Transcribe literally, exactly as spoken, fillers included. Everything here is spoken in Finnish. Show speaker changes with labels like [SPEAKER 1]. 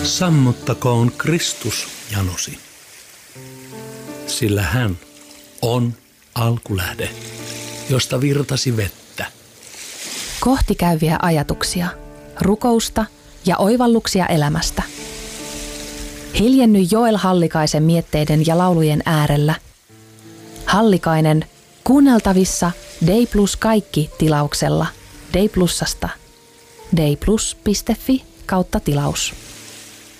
[SPEAKER 1] Sammuttakoon Kristus janosi, sillä hän on alkulähde, josta virtasi vettä.
[SPEAKER 2] Kohti käyviä ajatuksia, rukousta ja oivalluksia elämästä. Hiljenny Joel Hallikaisen mietteiden ja laulujen äärellä. Hallikainen kuunneltavissa Day Plus kaikki tilauksella Day Plusasta. dayplus piste fi kautta tilaus.